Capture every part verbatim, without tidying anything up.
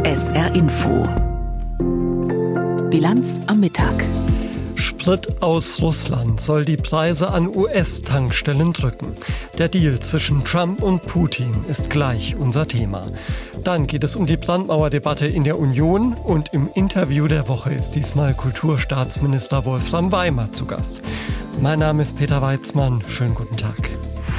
S R Info. Bilanz am Mittag. Sprit aus Russland soll die Preise an U S-Tankstellen drücken. Der Deal zwischen Trump und Putin ist gleich unser Thema. Dann geht es um die Brandmauerdebatte in der Union und im Interview der Woche ist diesmal Kulturstaatsminister Wolfram Weimer zu Gast. Mein Name ist Peter Weizmann. Schönen guten Tag.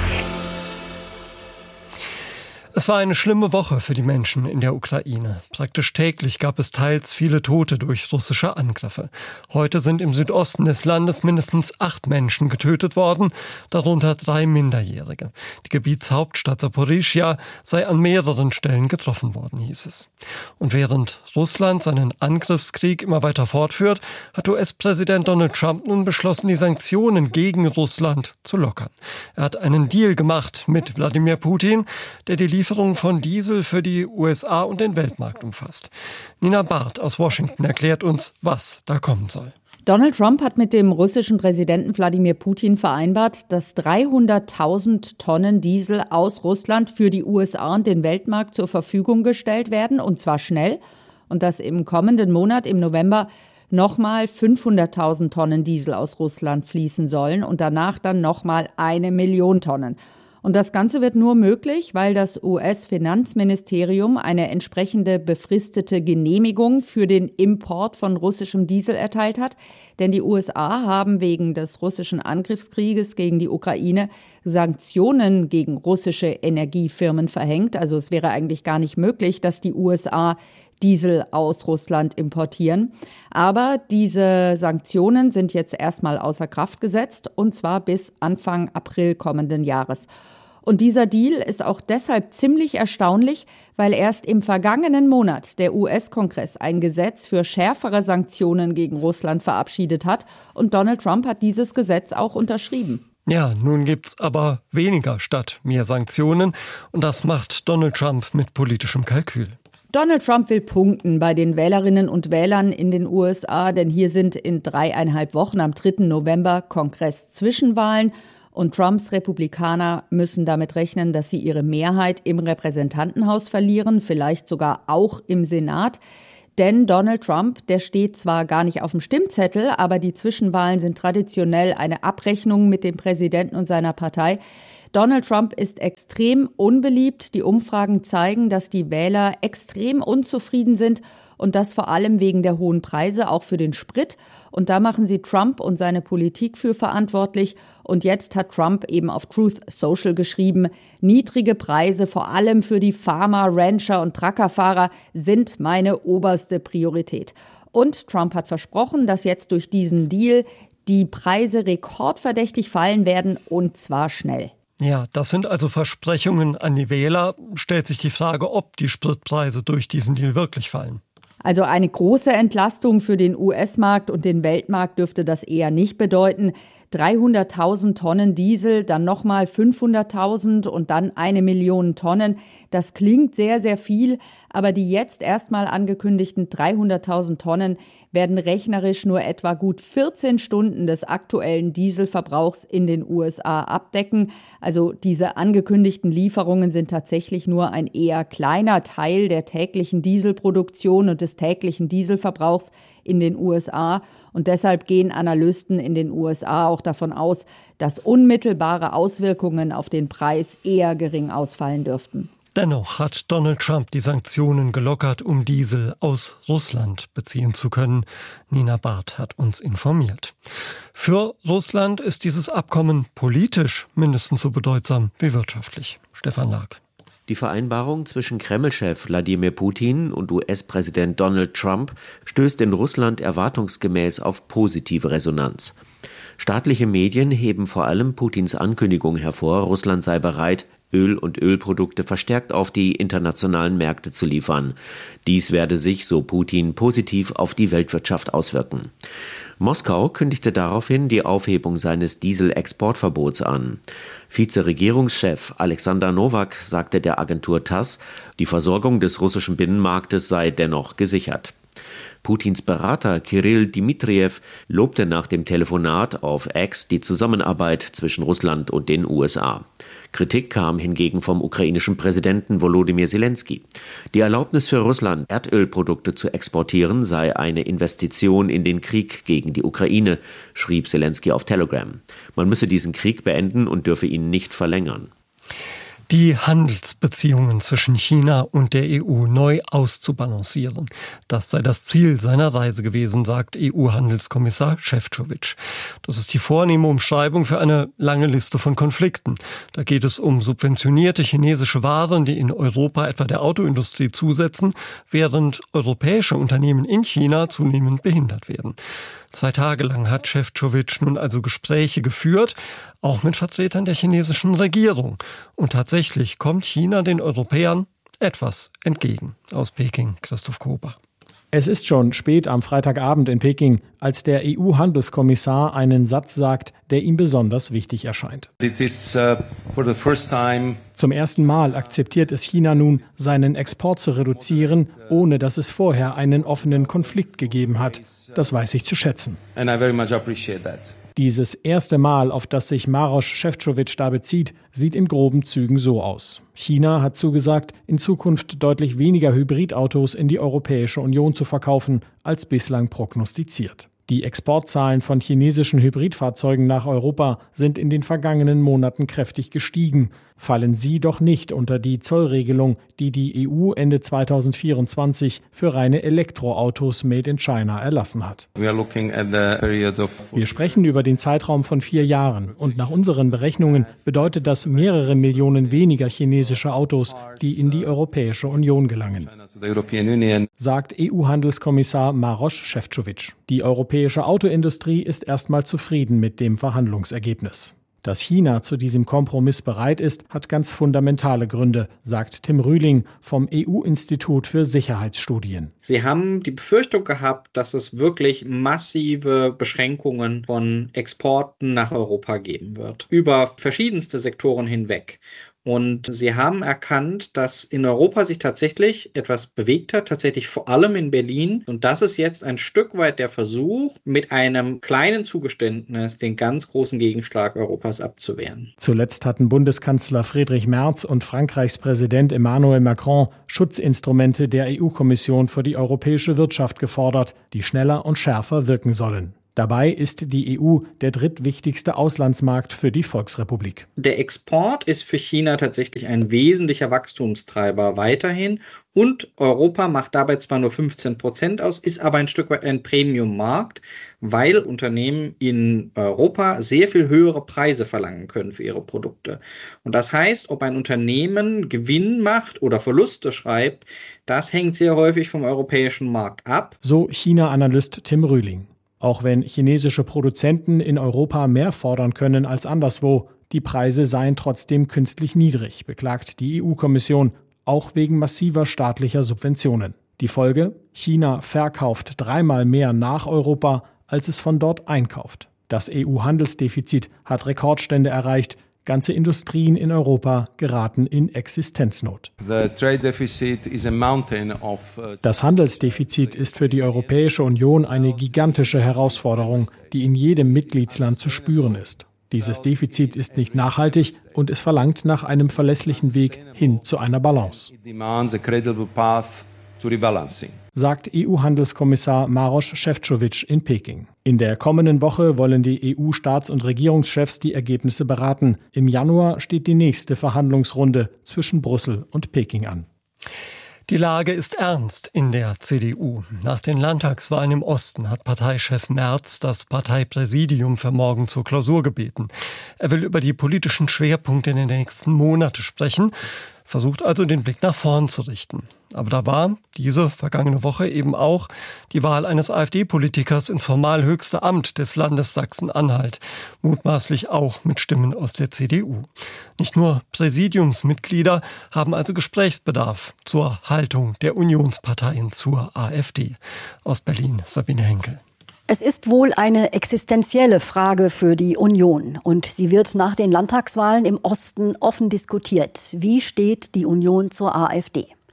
Es war eine schlimme Woche für die Menschen in der Ukraine. Praktisch täglich gab es teils viele Tote durch russische Angriffe. Heute sind im Südosten des Landes mindestens acht Menschen getötet worden, darunter drei Minderjährige. Die Gebietshauptstadt Saporischschja sei an mehreren Stellen getroffen worden, hieß es. Und während Russland seinen Angriffskrieg immer weiter fortführt, hat U S-Präsident Donald Trump nun beschlossen, die Sanktionen gegen Russland zu lockern. Er hat einen Deal gemacht mit Wladimir Putin, der die Lieferung von Diesel für die U S A und den Weltmarkt umfasst. Nina Barth aus Washington erklärt uns, was da kommen soll. Donald Trump hat mit dem russischen Präsidenten Wladimir Putin vereinbart, dass dreihunderttausend Tonnen Diesel aus Russland für die U S A und den Weltmarkt zur Verfügung gestellt werden, und zwar schnell. Und dass im kommenden Monat, im November, nochmal fünfhunderttausend Tonnen Diesel aus Russland fließen sollen und danach dann nochmal eine Million Tonnen. Und das Ganze wird nur möglich, weil das U S-Finanzministerium eine entsprechende befristete Genehmigung für den Import von russischem Diesel erteilt hat. Denn die U S A haben wegen des russischen Angriffskrieges gegen die Ukraine Sanktionen gegen russische Energiefirmen verhängt. Also es wäre eigentlich gar nicht möglich, dass die U S A Diesel aus Russland importieren. Aber diese Sanktionen sind jetzt erstmal außer Kraft gesetzt, und zwar bis Anfang April kommenden Jahres. Und dieser Deal ist auch deshalb ziemlich erstaunlich, weil erst im vergangenen Monat der U S-Kongress ein Gesetz für schärfere Sanktionen gegen Russland verabschiedet hat, und Donald Trump hat dieses Gesetz auch unterschrieben. Ja, nun gibt's aber weniger statt mehr Sanktionen, und das macht Donald Trump mit politischem Kalkül. Donald Trump will punkten bei den Wählerinnen und Wählern in den U S A, denn hier sind in dreieinhalb Wochen am dritten November Kongress-Zwischenwahlen. Und Trumps Republikaner müssen damit rechnen, dass sie ihre Mehrheit im Repräsentantenhaus verlieren, vielleicht sogar auch im Senat. Denn Donald Trump, der steht zwar gar nicht auf dem Stimmzettel, aber die Zwischenwahlen sind traditionell eine Abrechnung mit dem Präsidenten und seiner Partei. Donald Trump ist extrem unbeliebt. Die Umfragen zeigen, dass die Wähler extrem unzufrieden sind, und das vor allem wegen der hohen Preise, auch für den Sprit. Und da machen sie Trump und seine Politik für verantwortlich. Und jetzt hat Trump eben auf Truth Social geschrieben, niedrige Preise, vor allem für die Farmer, Rancher und Truckerfahrer, sind meine oberste Priorität. Und Trump hat versprochen, dass jetzt durch diesen Deal die Preise rekordverdächtig fallen werden, und zwar schnell. Ja, das sind also Versprechungen an die Wähler. Stellt sich die Frage, ob die Spritpreise durch diesen Deal wirklich fallen. Also eine große Entlastung für den U S-Markt und den Weltmarkt dürfte das eher nicht bedeuten. dreihunderttausend Tonnen Diesel, dann nochmal fünfhunderttausend und dann eine Million Tonnen. Das klingt sehr, sehr viel, aber die jetzt erstmal angekündigten dreihunderttausend Tonnen werden rechnerisch nur etwa gut vierzehn Stunden des aktuellen Dieselverbrauchs in den U S A abdecken. Also diese angekündigten Lieferungen sind tatsächlich nur ein eher kleiner Teil der täglichen Dieselproduktion und des täglichen Dieselverbrauchs in den U S A. Und deshalb gehen Analysten in den U S A auch davon aus, dass unmittelbare Auswirkungen auf den Preis eher gering ausfallen dürften. Dennoch hat Donald Trump die Sanktionen gelockert, um Diesel aus Russland beziehen zu können. Nina Barth hat uns informiert. Für Russland ist dieses Abkommen politisch mindestens so bedeutsam wie wirtschaftlich. Stefan Lag. Die Vereinbarung zwischen Kreml-Chef Wladimir Putin und U S-Präsident Donald Trump stößt in Russland erwartungsgemäß auf positive Resonanz. Staatliche Medien heben vor allem Putins Ankündigung hervor, Russland sei bereit, Öl und Ölprodukte verstärkt auf die internationalen Märkte zu liefern. Dies werde sich, so Putin, positiv auf die Weltwirtschaft auswirken. Moskau kündigte daraufhin die Aufhebung seines Dieselexportverbots an. Vizeregierungschef Alexander Nowak sagte der Agentur TASS, die Versorgung des russischen Binnenmarktes sei dennoch gesichert. Putins Berater Kirill Dmitriev lobte nach dem Telefonat auf X die Zusammenarbeit zwischen Russland und den U S A. Kritik kam hingegen vom ukrainischen Präsidenten Volodymyr Zelensky. Die Erlaubnis für Russland, Erdölprodukte zu exportieren, sei eine Investition in den Krieg gegen die Ukraine, schrieb Zelensky auf Telegram. Man müsse diesen Krieg beenden und dürfe ihn nicht verlängern. Die Handelsbeziehungen zwischen China und der E U neu auszubalancieren. Das sei das Ziel seiner Reise gewesen, sagt E U-Handelskommissar Šefčovič. Das ist die vornehme Umschreibung für eine lange Liste von Konflikten. Da geht es um subventionierte chinesische Waren, die in Europa etwa der Autoindustrie zusetzen, während europäische Unternehmen in China zunehmend behindert werden. Zwei Tage lang hat Šefčovič nun also Gespräche geführt, auch mit Vertretern der chinesischen Regierung. Und tatsächlich kommt China den Europäern etwas entgegen. Aus Peking, Christoph Kober. Es ist schon spät am Freitagabend in Peking, als der E U-Handelskommissar einen Satz sagt, der ihm besonders wichtig erscheint. It is, uh, for the first time Zum ersten Mal akzeptiert es China nun, seinen Export zu reduzieren, ohne dass es vorher einen offenen Konflikt gegeben hat. Das weiß ich zu schätzen. And I very much appreciate that. Dieses erste Mal, auf das sich Maroš Šefčovič da bezieht, sieht in groben Zügen so aus. China hat zugesagt, in Zukunft deutlich weniger Hybridautos in die Europäische Union zu verkaufen, als bislang prognostiziert. Die Exportzahlen von chinesischen Hybridfahrzeugen nach Europa sind in den vergangenen Monaten kräftig gestiegen. Fallen sie doch nicht unter die Zollregelung, die die E U Ende zweitausendvierundzwanzig für reine Elektroautos made in China erlassen hat. We are looking at the period of Wir sprechen über den Zeitraum von vier Jahren und nach unseren Berechnungen bedeutet das mehrere Millionen weniger chinesische Autos, die in die Europäische Union gelangen, the European Union. sagt E U-Handelskommissar Maroš Šefčovič. Die europäische Autoindustrie ist erstmal zufrieden mit dem Verhandlungsergebnis. Dass China zu diesem Kompromiss bereit ist, hat ganz fundamentale Gründe, sagt Tim Rühling vom E U-Institut für Sicherheitsstudien. Sie haben die Befürchtung gehabt, dass es wirklich massive Beschränkungen von Exporten nach Europa geben wird, über verschiedenste Sektoren hinweg. Und sie haben erkannt, dass in Europa sich tatsächlich etwas bewegt hat, tatsächlich vor allem in Berlin. Und das ist jetzt ein Stück weit der Versuch, mit einem kleinen Zugeständnis den ganz großen Gegenschlag Europas abzuwehren. Zuletzt hatten Bundeskanzler Friedrich Merz und Frankreichs Präsident Emmanuel Macron Schutzinstrumente der E U-Kommission für die europäische Wirtschaft gefordert, die schneller und schärfer wirken sollen. Dabei ist die E U der drittwichtigste Auslandsmarkt für die Volksrepublik. Der Export ist für China tatsächlich ein wesentlicher Wachstumstreiber weiterhin. Und Europa macht dabei zwar nur fünfzehn Prozent aus, ist aber ein Stück weit ein Premium-Markt, weil Unternehmen in Europa sehr viel höhere Preise verlangen können für ihre Produkte. Und das heißt, ob ein Unternehmen Gewinn macht oder Verluste schreibt, das hängt sehr häufig vom europäischen Markt ab. So China-Analyst Tim Rühling. Auch wenn chinesische Produzenten in Europa mehr fordern können als anderswo, die Preise seien trotzdem künstlich niedrig, beklagt die E U-Kommission, auch wegen massiver staatlicher Subventionen. Die Folge? China verkauft dreimal mehr nach Europa, als es von dort einkauft. Das E U-Handelsdefizit hat Rekordstände erreicht. Ganze Industrien in Europa geraten in Existenznot. Das Handelsdefizit ist für die Europäische Union eine gigantische Herausforderung, die in jedem Mitgliedsland zu spüren ist. Dieses Defizit ist nicht nachhaltig und es verlangt nach einem verlässlichen Weg hin zu einer Balance, sagt E U-Handelskommissar Maroš Šefčovič in Peking. In der kommenden Woche wollen die E U-Staats- und Regierungschefs die Ergebnisse beraten. Im Januar steht die nächste Verhandlungsrunde zwischen Brüssel und Peking an. Die Lage ist ernst in der C D U. Nach den Landtagswahlen im Osten hat Parteichef Merz das Parteipräsidium für morgen zur Klausur gebeten. Er will über die politischen Schwerpunkte in den nächsten Monaten sprechen, versucht also den Blick nach vorn zu richten. Aber da war diese vergangene Woche eben auch die Wahl eines AfD-Politikers ins formal höchste Amt des Landes Sachsen-Anhalt, mutmaßlich auch mit Stimmen aus der C D U. Nicht nur Präsidiumsmitglieder haben also Gesprächsbedarf zur Haltung der Unionsparteien zur AfD. Aus Berlin, Sabine Henkel. Es ist wohl eine existenzielle Frage für die Union und sie wird nach den Landtagswahlen im Osten offen diskutiert. Wie steht die Union zur AfD?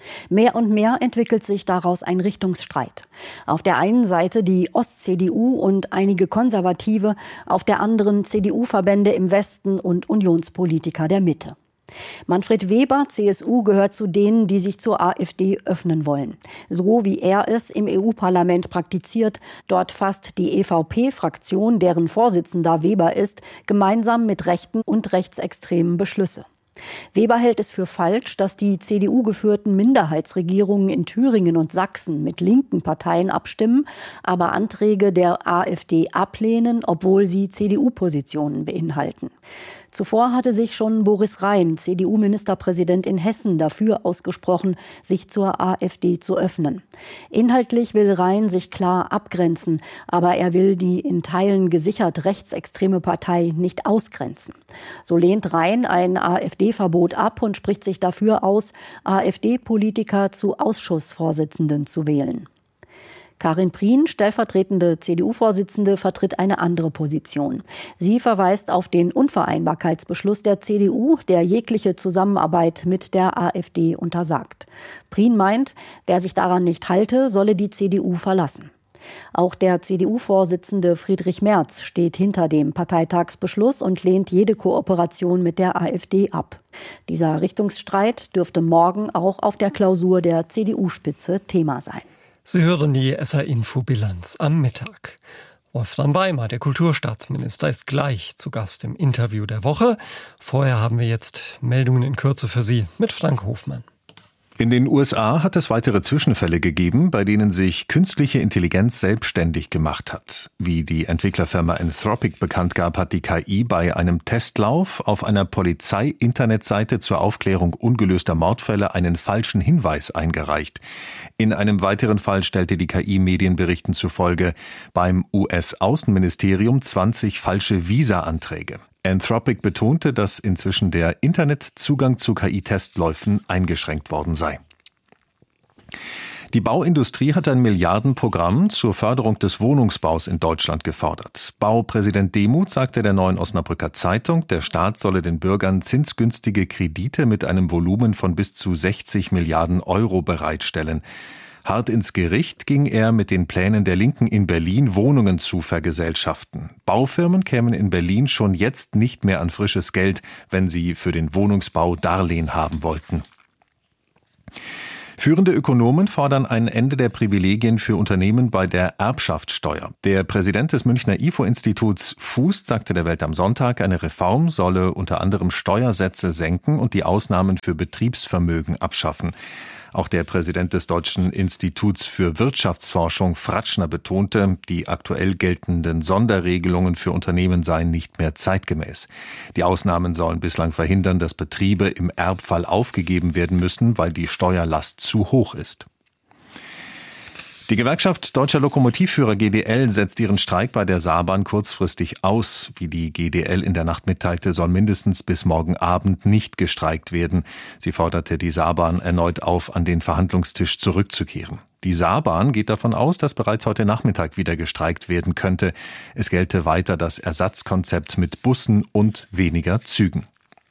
Mehr und mehr entwickelt sich daraus ein Richtungsstreit. Auf der einen Seite die Ost-C D U und einige Konservative, auf der anderen C D U-Verbände im Westen und Unionspolitiker der Mitte. Manfred Weber, C S U, gehört zu denen, die sich zur AfD öffnen wollen. So wie er es im E U-Parlament praktiziert. Dort fasst die E V P-Fraktion, deren Vorsitzender Weber ist, gemeinsam mit Rechten und Rechtsextremen Beschlüsse. Weber hält es für falsch, dass die C D U-geführten Minderheitsregierungen in Thüringen und Sachsen mit linken Parteien abstimmen, aber Anträge der AfD ablehnen, obwohl sie C D U-Positionen beinhalten. Zuvor hatte sich schon Boris Rhein, C D U-Ministerpräsident in Hessen, dafür ausgesprochen, sich zur AfD zu öffnen. Inhaltlich will Rhein sich klar abgrenzen, aber er will die in Teilen gesichert rechtsextreme Partei nicht ausgrenzen. So lehnt Rhein ein AfD-Verbot ab und spricht sich dafür aus, AfD-Politiker zu Ausschussvorsitzenden zu wählen. Karin Prien, stellvertretende C D U-Vorsitzende, vertritt eine andere Position. Sie verweist auf den Unvereinbarkeitsbeschluss der C D U, der jegliche Zusammenarbeit mit der AfD untersagt. Prien meint, wer sich daran nicht halte, solle die C D U verlassen. Auch der C D U-Vorsitzende Friedrich Merz steht hinter dem Parteitagsbeschluss und lehnt jede Kooperation mit der AfD ab. Dieser Richtungsstreit dürfte morgen auch auf der Klausur der C D U-Spitze Thema sein. Sie hören die S R-Info-Bilanz am Mittag. Wolfram Weimar, der Kulturstaatsminister, ist gleich zu Gast im Interview der Woche. Vorher haben wir jetzt Meldungen in Kürze für Sie mit Frank Hofmann. In den U S A hat es weitere Zwischenfälle gegeben, bei denen sich künstliche Intelligenz selbstständig gemacht hat. Wie die Entwicklerfirma Anthropic bekannt gab, hat die K I bei einem Testlauf auf einer Polizei-Internetseite zur Aufklärung ungelöster Mordfälle einen falschen Hinweis eingereicht. In einem weiteren Fall stellte die K I Medienberichten zufolge beim U S-Außenministerium zwanzig falsche Visa-Anträge. Anthropic betonte, dass inzwischen der Internetzugang zu K I-Testläufen eingeschränkt worden sei. Die Bauindustrie hat ein Milliardenprogramm zur Förderung des Wohnungsbaus in Deutschland gefordert. Baupräsident Demuth sagte der Neuen Osnabrücker Zeitung, der Staat solle den Bürgern zinsgünstige Kredite mit einem Volumen von bis zu sechzig Milliarden Euro bereitstellen. Hart ins Gericht ging er mit den Plänen der Linken in Berlin, Wohnungen zu vergesellschaften. Baufirmen kämen in Berlin schon jetzt nicht mehr an frisches Geld, wenn sie für den Wohnungsbau Darlehen haben wollten. Führende Ökonomen fordern ein Ende der Privilegien für Unternehmen bei der Erbschaftssteuer. Der Präsident des Münchner I F O-Instituts Fußt sagte der Welt am Sonntag, eine Reform solle unter anderem Steuersätze senken und die Ausnahmen für Betriebsvermögen abschaffen. Auch der Präsident des Deutschen Instituts für Wirtschaftsforschung Fratschner betonte, die aktuell geltenden Sonderregelungen für Unternehmen seien nicht mehr zeitgemäß. Die Ausnahmen sollen bislang verhindern, dass Betriebe im Erbfall aufgegeben werden müssen, weil die Steuerlast zu hoch ist. Die Gewerkschaft Deutscher Lokomotivführer G D L setzt ihren Streik bei der Saarbahn kurzfristig aus. Wie die G D L in der Nacht mitteilte, soll mindestens bis morgen Abend nicht gestreikt werden. Sie forderte die Saarbahn erneut auf, an den Verhandlungstisch zurückzukehren. Die Saarbahn geht davon aus, dass bereits heute Nachmittag wieder gestreikt werden könnte. Es gelte weiter das Ersatzkonzept mit Bussen und weniger Zügen.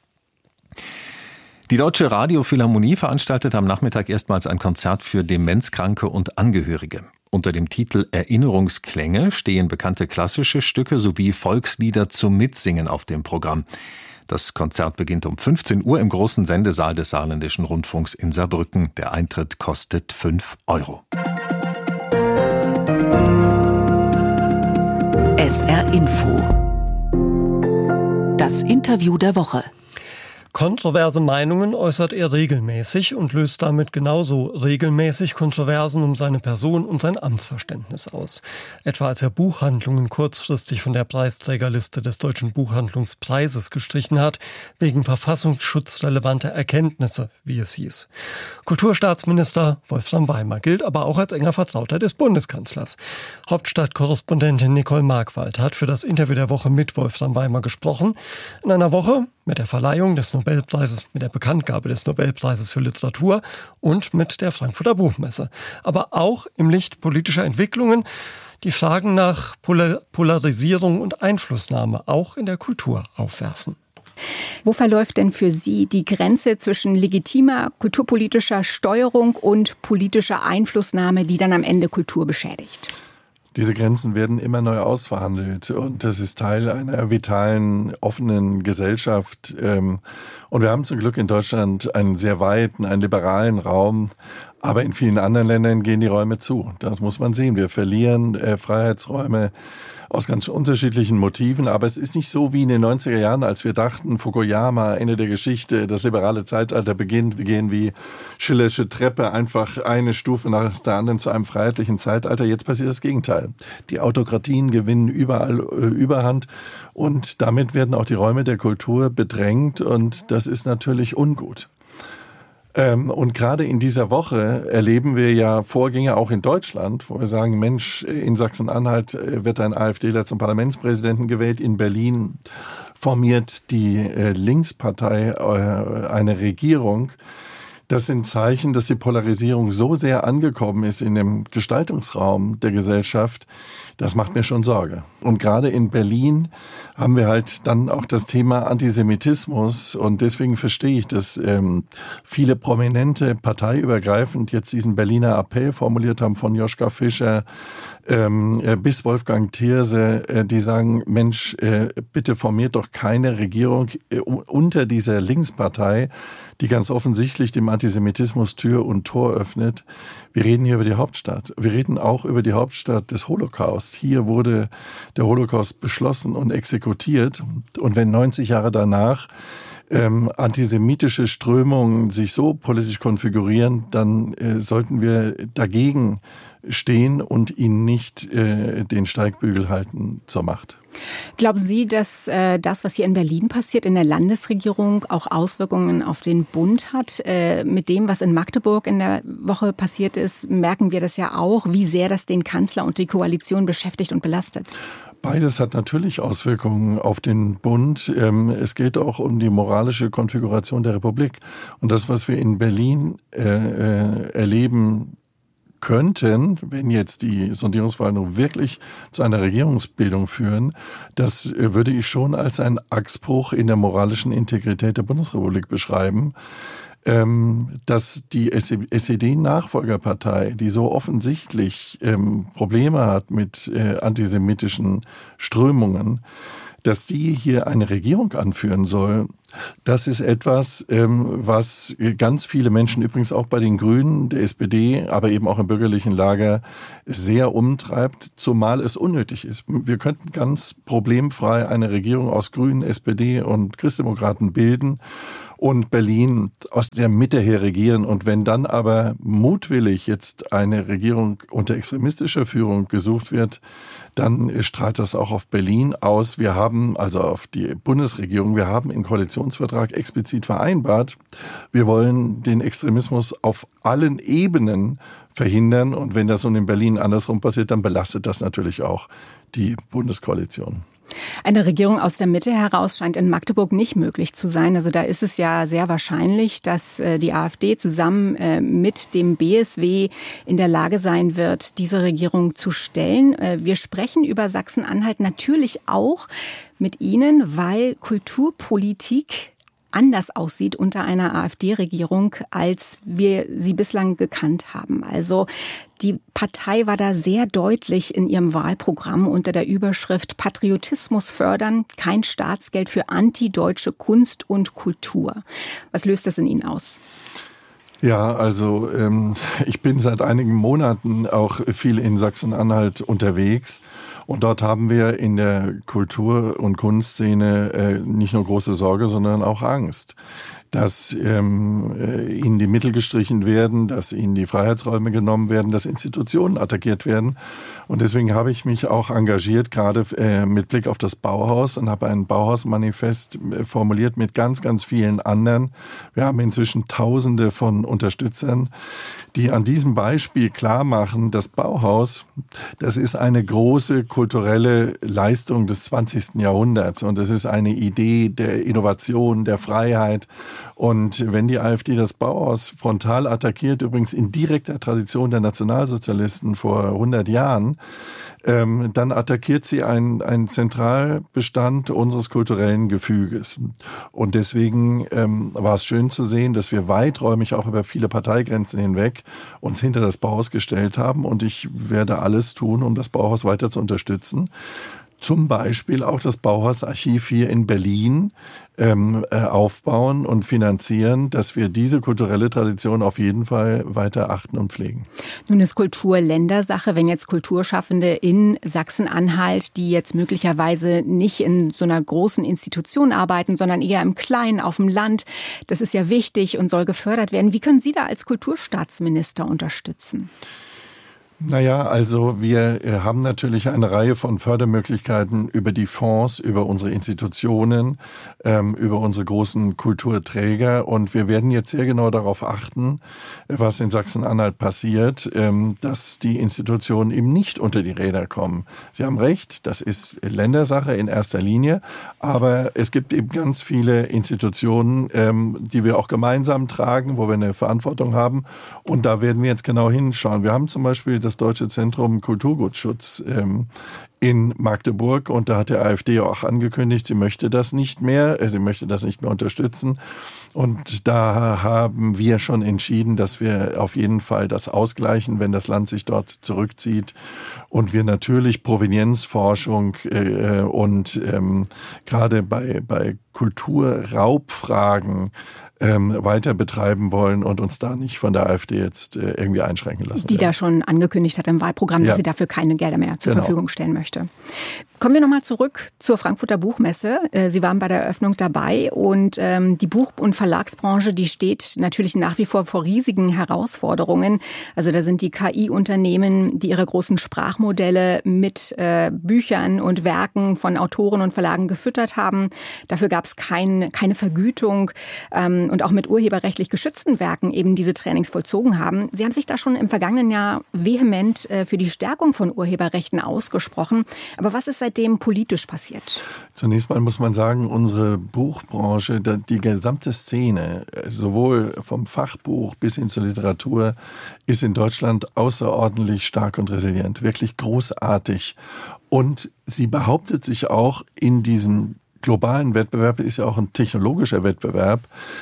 Die Deutsche Radiophilharmonie veranstaltet am Nachmittag erstmals ein Konzert für Demenzkranke und Angehörige. Unter dem Titel Erinnerungsklänge stehen bekannte klassische Stücke sowie Volkslieder zum Mitsingen auf dem Programm. Das Konzert beginnt um fünfzehn Uhr im großen Sendesaal des Saarländischen Rundfunks in Saarbrücken. Der Eintritt kostet fünf Euro. S R Info. Das Interview der Woche. Kontroverse Meinungen äußert er regelmäßig und löst damit genauso regelmäßig Kontroversen um seine Person und sein Amtsverständnis aus. Etwa als er Buchhandlungen kurzfristig von der Preisträgerliste des Deutschen Buchhandlungspreises gestrichen hat, wegen verfassungsschutzrelevanter Erkenntnisse, wie es hieß. Kulturstaatsminister Wolfram Weimar gilt aber auch als enger Vertrauter des Bundeskanzlers. Hauptstadtkorrespondentin Nicole Markwald hat für das Interview der Woche mit Wolfram Weimar gesprochen. In einer Woche mit der Verleihung des Nobelpreises, mit der Bekanntgabe des Nobelpreises für Literatur und mit der Frankfurter Buchmesse. Aber auch im Licht politischer Entwicklungen, die Fragen nach Polar- Polarisierung und Einflussnahme auch in der Kultur aufwerfen. Wo verläuft denn für Sie die Grenze zwischen legitimer kulturpolitischer Steuerung und politischer Einflussnahme, die dann am Ende Kultur beschädigt? Diese Grenzen werden immer neu ausverhandelt und das ist Teil einer vitalen, offenen Gesellschaft. Und wir haben zum Glück in Deutschland einen sehr weiten, einen liberalen Raum, aber in vielen anderen Ländern gehen die Räume zu. Das muss man sehen. Wir verlieren Freiheitsräume aus ganz unterschiedlichen Motiven, aber es ist nicht so wie in den neunziger Jahren, als wir dachten, Fukuyama, Ende der Geschichte, das liberale Zeitalter beginnt, wir gehen wie Schillersche Treppe einfach eine Stufe nach der anderen zu einem freiheitlichen Zeitalter. Jetzt passiert das Gegenteil. Die Autokratien gewinnen überall äh, Überhand und damit werden auch die Räume der Kultur bedrängt und das ist natürlich ungut. Und gerade in dieser Woche erleben wir ja Vorgänge auch in Deutschland, wo wir sagen, Mensch, in Sachsen-Anhalt wird ein AfDler zum Parlamentspräsidenten gewählt, in Berlin formiert die Linkspartei eine Regierung. Das sind Zeichen, dass die Polarisierung so sehr angekommen ist in dem Gestaltungsraum der Gesellschaft. Das macht mir schon Sorge. Und gerade in Berlin haben wir halt dann auch das Thema Antisemitismus. Und deswegen verstehe ich, dass ähm, viele Prominente parteiübergreifend jetzt diesen Berliner Appell formuliert haben, von Joschka Fischer ähm, bis Wolfgang Thierse, äh, die sagen, Mensch, äh, bitte formiert doch keine Regierung äh, unter dieser Linkspartei, die ganz offensichtlich dem Antisemitismus Tür und Tor öffnet. Wir reden hier über die Hauptstadt. Wir reden auch über die Hauptstadt des Holocaust. Hier wurde der Holocaust beschlossen und exekutiert. Und wenn neunzig Jahre danach ähm, antisemitische Strömungen sich so politisch konfigurieren, dann äh, sollten wir dagegen stehen und ihnen nicht äh, den Steigbügel halten zur Macht. Glauben Sie, dass äh, das, was hier in Berlin passiert, in der Landesregierung auch Auswirkungen auf den Bund hat? Äh, mit dem, was in Magdeburg in der Woche passiert ist, merken wir das ja auch, wie sehr das den Kanzler und die Koalition beschäftigt und belastet. Beides hat natürlich Auswirkungen auf den Bund. Es geht auch um die moralische Konfiguration der Republik. Und das, was wir in Berlin äh, äh, erleben könnten, wenn jetzt die Sondierungsverhandlungen wirklich zu einer Regierungsbildung führen, das würde ich schon als einen Achsbruch in der moralischen Integrität der Bundesrepublik beschreiben. Ähm, dass die S E D-Nachfolgerpartei, die so offensichtlich ähm, Probleme hat mit äh, antisemitischen Strömungen, dass die hier eine Regierung anführen soll, das ist etwas, ähm, was ganz viele Menschen, übrigens auch bei den Grünen, der S P D, aber eben auch im bürgerlichen Lager, sehr umtreibt, zumal es unnötig ist. Wir könnten ganz problemfrei eine Regierung aus Grünen, S P D und Christdemokraten bilden und Berlin aus der Mitte her regieren. Und wenn dann aber mutwillig jetzt eine Regierung unter extremistischer Führung gesucht wird, dann strahlt das auch auf Berlin aus. Wir haben, also auf die Bundesregierung, wir haben im Koalitionsvertrag explizit vereinbart, wir wollen den Extremismus auf allen Ebenen verhindern. Und wenn das nun in Berlin andersrum passiert, dann belastet das natürlich auch die Bundeskoalition. Eine Regierung aus der Mitte heraus scheint in Magdeburg nicht möglich zu sein. Also da ist es ja sehr wahrscheinlich, dass die AfD zusammen mit dem B S W in der Lage sein wird, diese Regierung zu stellen. Wir sprechen über Sachsen-Anhalt natürlich auch mit Ihnen, weil Kulturpolitik anders aussieht unter einer AfD-Regierung, als wir sie bislang gekannt haben. Also die Partei war da sehr deutlich in ihrem Wahlprogramm unter der Überschrift Patriotismus fördern, kein Staatsgeld für antideutsche Kunst und Kultur. Was löst das in Ihnen aus? Ja, also ähm, ich bin seit einigen Monaten auch viel in Sachsen-Anhalt unterwegs. Und dort haben wir in der Kultur- und Kunstszene äh, nicht nur große Sorge, sondern auch Angst, dass ähm, ihnen die Mittel gestrichen werden, dass ihnen die Freiheitsräume genommen werden, dass Institutionen attackiert werden. Und deswegen habe ich mich auch engagiert, gerade äh, mit Blick auf das Bauhaus, und habe ein Bauhausmanifest äh, formuliert mit ganz, ganz vielen anderen. Wir haben inzwischen Tausende von Unterstützern, die an diesem Beispiel klar machen, das Bauhaus, das ist eine große kulturelle Leistung des zwanzigsten Jahrhunderts und es ist eine Idee der Innovation, der Freiheit. Und wenn die AfD das Bauhaus frontal attackiert, übrigens in direkter Tradition der Nationalsozialisten vor hundert Jahren, ähm, dann attackiert sie einen, einen Zentralbestand unseres kulturellen Gefüges. Und deswegen ähm, war es schön zu sehen, dass wir weiträumig auch über viele Parteigrenzen hinweg uns hinter das Bauhaus gestellt haben. Und ich werde alles tun, um das Bauhaus weiter zu unterstützen. Zum Beispiel auch das Bauhausarchiv hier in Berlin ähm, äh, aufbauen und finanzieren, dass wir diese kulturelle Tradition auf jeden Fall weiter achten und pflegen. Nun ist Kultur Ländersache, wenn jetzt Kulturschaffende in Sachsen-Anhalt, die jetzt möglicherweise nicht in so einer großen Institution arbeiten, sondern eher im Kleinen, auf dem Land, das ist ja wichtig und soll gefördert werden. Wie können Sie da als Kulturstaatsminister unterstützen? Naja, also wir haben natürlich eine Reihe von Fördermöglichkeiten über die Fonds, über unsere Institutionen, ähm, über unsere großen Kulturträger. Und wir werden jetzt sehr genau darauf achten, was in Sachsen-Anhalt passiert, ähm, dass die Institutionen eben nicht unter die Räder kommen. Sie haben recht, das ist Ländersache in erster Linie. Aber es gibt eben ganz viele Institutionen, ähm, die wir auch gemeinsam tragen, wo wir eine Verantwortung haben. Und da werden wir jetzt genau hinschauen. Wir haben zum Beispiel das Deutsche Zentrum Kulturgutschutz ähm, in Magdeburg und da hat der AfD auch angekündigt, sie möchte das nicht mehr, äh, sie möchte das nicht mehr unterstützen. Und da haben wir schon entschieden, dass wir auf jeden Fall das ausgleichen, wenn das Land sich dort zurückzieht und wir natürlich Provenienzforschung äh, und ähm, gerade bei, bei Kulturraubfragen ähm, weiter betreiben wollen und uns da nicht von der AfD jetzt äh, irgendwie einschränken lassen. Die werden. da schon angekündigt hat im Wahlprogramm, dass ja. sie dafür keine Gelder mehr zur genau. Verfügung stellen möchte. Kommen wir nochmal zurück zur Frankfurter Buchmesse. Sie waren bei der Eröffnung dabei und ähm, die Buch- und Verlagsbranche, die steht natürlich nach wie vor vor riesigen Herausforderungen. Also da sind die K I-Unternehmen, die ihre großen Sprachmodelle mit äh, Büchern und Werken von Autoren und Verlagen gefüttert haben. Dafür gab es kein, keine Vergütung ähm, und auch mit urheberrechtlich geschützten Werken eben diese Trainings vollzogen haben. Sie haben sich da schon im vergangenen Jahr vehement äh, für die Stärkung von Urheberrechten ausgesprochen. Aber was ist seitdem politisch passiert? Zunächst mal muss man sagen, unsere Buchbranche, die gesamte Szene, sowohl vom Fachbuch bis hin zur Literatur, ist in Deutschland außerordentlich stark und resilient, wirklich großartig. Und sie behauptet sich auch in diesem globalen Wettbewerb, ist ja auch ein technologischer Wettbewerb,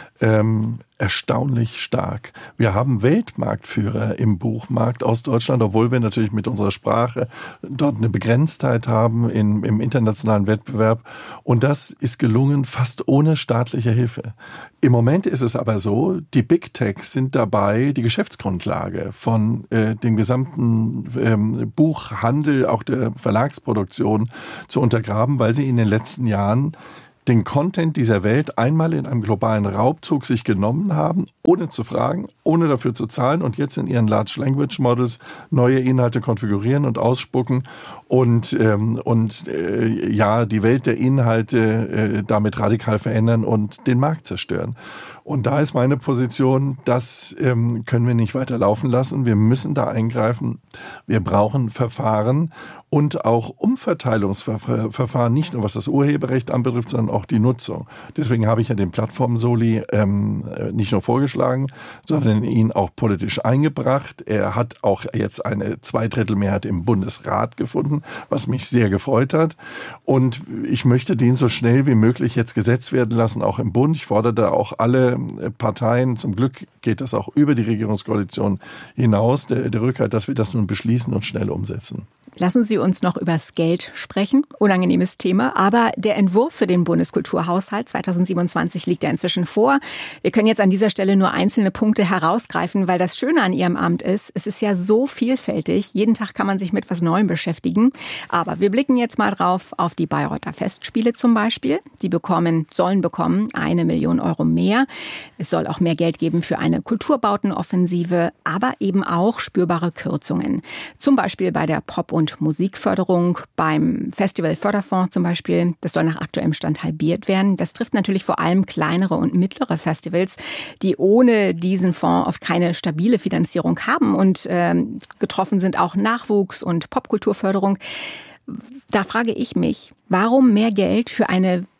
ähm, erstaunlich stark. Wir haben Weltmarktführer im Buchmarkt aus Deutschland, obwohl wir natürlich mit unserer Sprache dort eine Begrenztheit haben in, im internationalen Wettbewerb. Und das ist gelungen fast ohne staatliche Hilfe. Im Moment ist es aber so, die Big Techs sind dabei, die Geschäftsgrundlage von äh, dem gesamten ähm, Buchhandel, auch der Verlagsproduktion zu untergraben, weil sie in den letzten Jahren den Content dieser Welt einmal in einem globalen Raubzug sich genommen haben, ohne zu fragen, ohne dafür zu zahlen und jetzt in ihren Large Language Models neue Inhalte konfigurieren und ausspucken und, ähm, und äh, ja, die Welt der Inhalte äh, damit radikal verändern und den Markt zerstören. Und da ist meine Position, das ähm, können wir nicht weiter laufen lassen. Wir müssen da eingreifen. Wir brauchen Verfahren und auch Umverteilungsverfahren, nicht nur was das Urheberrecht anbetrifft, sondern auch die Nutzung. Deswegen habe ich ja den Plattform-Soli ähm, nicht nur vorgeschlagen, sondern ihn auch politisch eingebracht. Er hat auch jetzt eine Zweidrittelmehrheit im Bundesrat gefunden, was mich sehr gefreut hat. Und ich möchte den so schnell wie möglich jetzt gesetzt werden lassen, auch im Bund. Ich fordere da auch alle Parteien, zum Glück geht das auch über die Regierungskoalition hinaus, der, der Rückhalt, dass wir das nun beschließen und schnell umsetzen. Lassen Sie uns noch übers Geld sprechen. Unangenehmes Thema. Aber der Entwurf für den Bundeskulturhaushalt zweitausendsiebenundzwanzig liegt ja inzwischen vor. Wir können jetzt an dieser Stelle nur einzelne Punkte herausgreifen, weil das Schöne an Ihrem Amt ist, es ist ja so vielfältig. Jeden Tag kann man sich mit was Neuem beschäftigen. Aber wir blicken jetzt mal drauf auf die Bayreuther Festspiele zum Beispiel. Die bekommen, sollen bekommen eine Million Euro mehr. Es soll auch mehr Geld geben für eine Kulturbautenoffensive, aber eben auch spürbare Kürzungen. Zum Beispiel bei der Pop- und Musikförderung, beim Festivalförderfonds zum Beispiel. Das soll nach aktuellem Stand halbiert werden. Das trifft natürlich vor allem kleinere und mittlere Festivals, die ohne diesen Fonds oft keine stabile Finanzierung haben. Und ähm, getroffen sind auch Nachwuchs- und Popkulturförderung. Da frage ich mich, warum mehr Geld für eine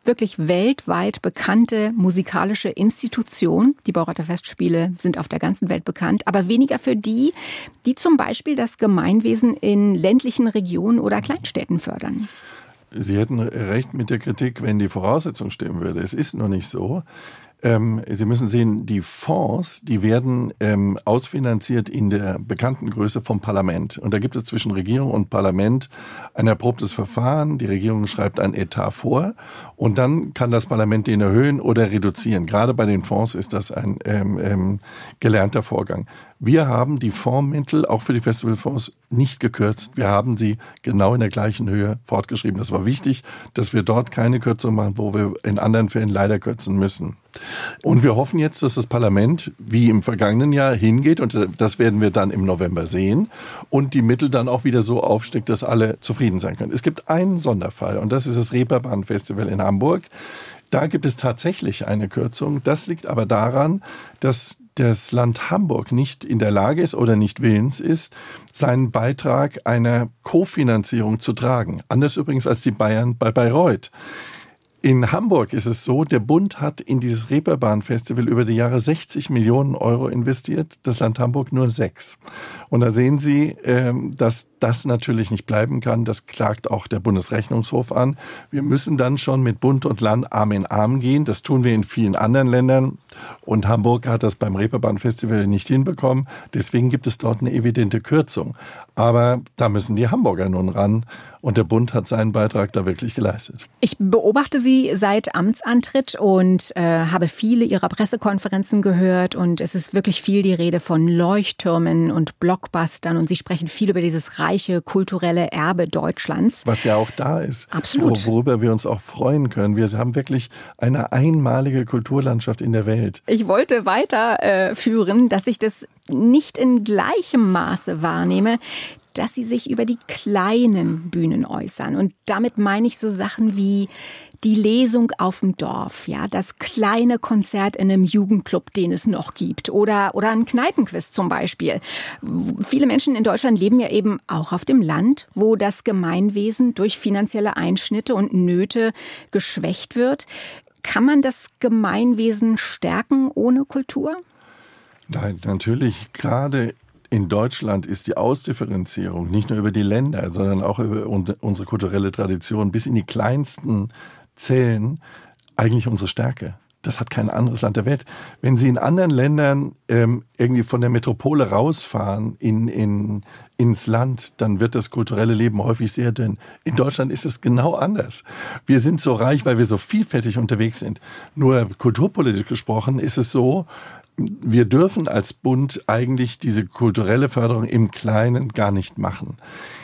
wirklich weltweit bekannte musikalische Institution. Die Bayreuther Festspiele sind auf der ganzen Welt bekannt, aber weniger für die, die zum Beispiel das Gemeinwesen in ländlichen Regionen oder Kleinstädten fördern. Sie hätten recht mit der Kritik, wenn die Voraussetzung stimmen würde. Es ist noch nicht so. Ähm, Sie müssen sehen, die Fonds, die werden ähm, ausfinanziert in der bekannten Größe vom Parlament. Und da gibt es zwischen Regierung und Parlament ein erprobtes Verfahren. Die Regierung schreibt ein Etat vor und dann kann das Parlament den erhöhen oder reduzieren. Gerade bei den Fonds ist das ein ähm, ähm, gelernter Vorgang. Wir haben die Fondsmittel auch für die Festivalfonds nicht gekürzt. Wir haben sie genau in der gleichen Höhe fortgeschrieben. Das war wichtig, dass wir dort keine Kürzung machen, wo wir in anderen Fällen leider kürzen müssen. Und wir hoffen jetzt, dass das Parlament wie im vergangenen Jahr hingeht, und das werden wir dann im November sehen, und die Mittel dann auch wieder so aufsteckt, dass alle zufrieden sein können. Es gibt einen Sonderfall, und das ist das Reeperbahn-Festival in Hamburg. Da gibt es tatsächlich eine Kürzung. Das liegt aber daran, dass das Land Hamburg nicht in der Lage ist oder nicht willens ist, seinen Beitrag einer Kofinanzierung zu tragen. Anders übrigens als die Bayern bei Bayreuth. In Hamburg ist es so, der Bund hat in dieses Reeperbahn-Festival über die Jahre sechzig Millionen Euro investiert, das Land Hamburg nur sechs. Und da sehen Sie, dass das natürlich nicht bleiben kann. Das klagt auch der Bundesrechnungshof an. Wir müssen dann schon mit Bund und Land Arm in Arm gehen. Das tun wir in vielen anderen Ländern. Und Hamburg hat das beim Reeperbahn-Festival nicht hinbekommen. Deswegen gibt es dort eine evidente Kürzung. Aber da müssen die Hamburger nun ran. Und der Bund hat seinen Beitrag da wirklich geleistet. Ich beobachte Sie seit Amtsantritt und äh, habe viele Ihrer Pressekonferenzen gehört. Und es ist wirklich viel die Rede von Leuchttürmen und Blockbustern. Und Sie sprechen viel über dieses reiche kulturelle Erbe Deutschlands. Was ja auch da ist. Absolut. Worüber wir uns auch freuen können. Wir haben wirklich eine einmalige Kulturlandschaft in der Welt. Ich wollte weiterführen, äh, dass ich das nicht in gleichem Maße wahrnehme, dass Sie sich über die kleinen Bühnen äußern. Und damit meine ich so Sachen wie die Lesung auf dem Dorf, ja, das kleine Konzert in einem Jugendclub, den es noch gibt, oder, oder ein Kneipenquiz zum Beispiel. Viele Menschen in Deutschland leben ja eben auch auf dem Land, wo das Gemeinwesen durch finanzielle Einschnitte und Nöte geschwächt wird. Kann man das Gemeinwesen stärken ohne Kultur? Nein, natürlich. Gerade in Deutschland ist die Ausdifferenzierung nicht nur über die Länder, sondern auch über unsere kulturelle Tradition bis in die kleinsten Zellen eigentlich unsere Stärke. Das hat kein anderes Land der Welt. Wenn Sie in anderen Ländern ähm, irgendwie von der Metropole rausfahren in, in, ins Land, dann wird das kulturelle Leben häufig sehr dünn. In Deutschland ist es genau anders. Wir sind so reich, weil wir so vielfältig unterwegs sind. Nur kulturpolitisch gesprochen ist es so, wir dürfen als Bund eigentlich diese kulturelle Förderung im Kleinen gar nicht machen.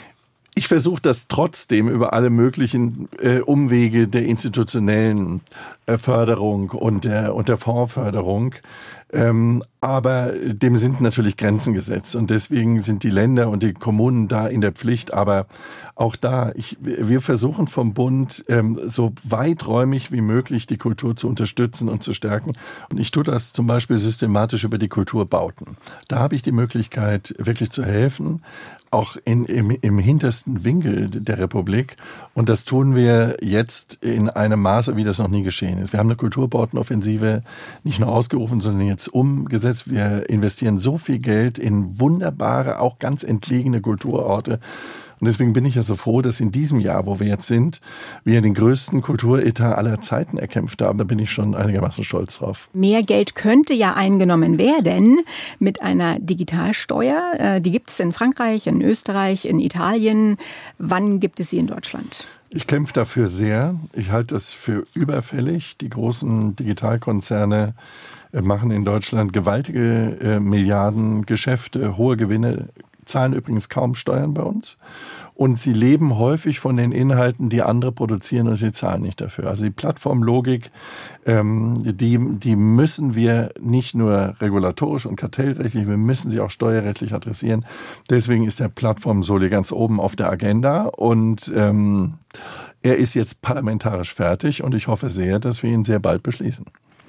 Ich versuche das trotzdem über alle möglichen äh, Umwege der institutionellen äh, Förderung und der, und der Fondsförderung. Ähm, aber dem sind natürlich Grenzen gesetzt. Und deswegen sind die Länder und die Kommunen da in der Pflicht. Aber auch da, ich, wir versuchen vom Bund ähm, so weiträumig wie möglich die Kultur zu unterstützen und zu stärken. Und ich tue das zum Beispiel systematisch über die Kulturbauten. Da habe ich die Möglichkeit, wirklich zu helfen. Auch in, im, im hintersten Winkel der Republik. Und das tun wir jetzt in einem Maße, wie das noch nie geschehen ist. Wir haben eine Kulturbautenoffensive nicht nur ausgerufen, sondern jetzt umgesetzt. Wir investieren so viel Geld in wunderbare, auch ganz entlegene Kulturorte. Und deswegen bin ich ja so froh, dass in diesem Jahr, wo wir jetzt sind, wir den größten Kulturetat aller Zeiten erkämpft haben. Da bin ich schon einigermaßen stolz drauf. Mehr Geld könnte ja eingenommen werden mit einer Digitalsteuer. Die gibt es in Frankreich, in Österreich, in Italien. Wann gibt es sie in Deutschland? Ich kämpfe dafür sehr. Ich halte das für überfällig. Die großen Digitalkonzerne machen in Deutschland gewaltige äh, Milliardengeschäfte, hohe Gewinne, zahlen übrigens kaum Steuern bei uns. Und sie leben häufig von den Inhalten, die andere produzieren, und sie zahlen nicht dafür. Also die Plattformlogik, ähm, die, die müssen wir nicht nur regulatorisch und kartellrechtlich, wir müssen sie auch steuerrechtlich adressieren. Deswegen ist der Plattform-Soli ganz oben auf der Agenda. Und ähm, er ist jetzt parlamentarisch fertig und ich hoffe sehr, dass wir ihn sehr bald beschließen.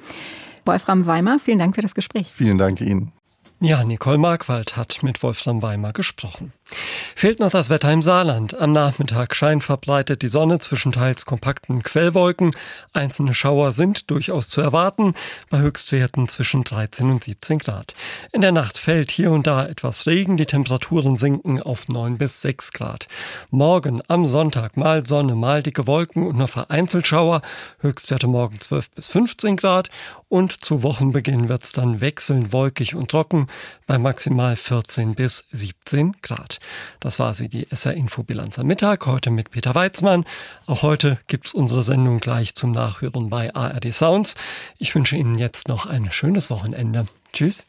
Wolfram Weimer, vielen Dank für das Gespräch. Vielen Dank Ihnen. Ja, Nicole Markwald hat mit Wolfram Weimer gesprochen. Fehlt noch das Wetter im Saarland. Am Nachmittag scheint verbreitet die Sonne zwischen teils kompakten Quellwolken. Einzelne Schauer sind durchaus zu erwarten, bei Höchstwerten zwischen dreizehn und siebzehn Grad. In der Nacht fällt hier und da etwas Regen, die Temperaturen sinken auf neun bis sechs Grad. Morgen am Sonntag mal Sonne, mal dicke Wolken und nur vereinzelt Schauer. Höchstwerte morgen zwölf bis fünfzehn Grad und zu Wochenbeginn wird es dann wechselnd wolkig und trocken bei maximal vierzehn bis siebzehn Grad. Das war sie, die S R-Info-Bilanz am Mittag, heute mit Peter Weizmann. Auch heute gibt's unsere Sendung gleich zum Nachhören bei A R D Sounds. Ich wünsche Ihnen jetzt noch ein schönes Wochenende. Tschüss.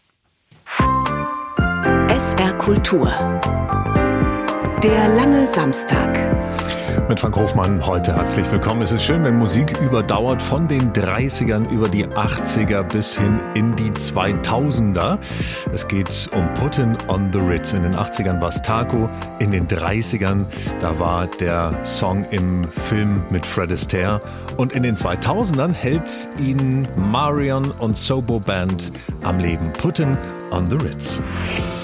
S R Kultur. Der lange Samstag. Mit Frank Hofmann heute herzlich willkommen. Es ist schön, wenn Musik überdauert, von den dreißigern über die achtziger bis hin in die zweitausender. Es geht um Puttin' on the Ritz. In den achtzigern war es Taco, in den dreißigern, da war der Song im Film mit Fred Astaire. Und in den zweitausendern hält ihn Marion und Sobo Band am Leben. Puttin' on the Ritz.